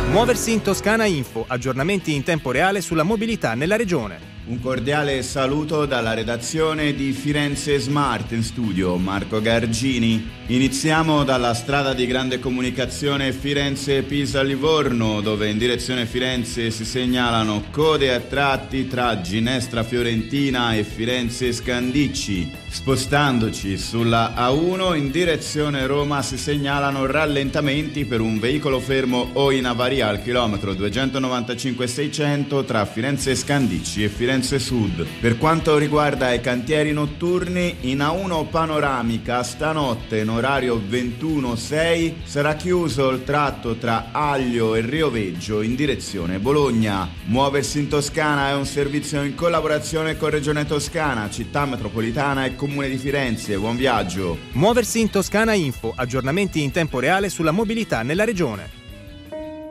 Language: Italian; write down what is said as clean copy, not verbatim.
Muoversi in Toscana Info, aggiornamenti in tempo reale sulla mobilità nella regione. Un cordiale saluto dalla redazione di Firenze Smart, in studio Marco Gargini. Iniziamo dalla strada di grande comunicazione Firenze-Pisa-Livorno, dove in direzione Firenze si segnalano code a tratti tra Ginestra Fiorentina e Firenze Scandicci. Spostandoci sulla A1 in direzione Roma si segnalano rallentamenti per un veicolo fermo o in avaria al chilometro 295-600 tra Firenze Scandicci e Firenze Sud. Per quanto riguarda i cantieri notturni, in A1 panoramica stanotte in orario 21:06 sarà chiuso il tratto tra Aglio e Rioveggio in direzione Bologna. Muoversi in Toscana è un servizio in collaborazione con Regione Toscana, Città Metropolitana e Comune di Firenze. Buon viaggio. Muoversi in Toscana Info, aggiornamenti in tempo reale sulla mobilità nella regione.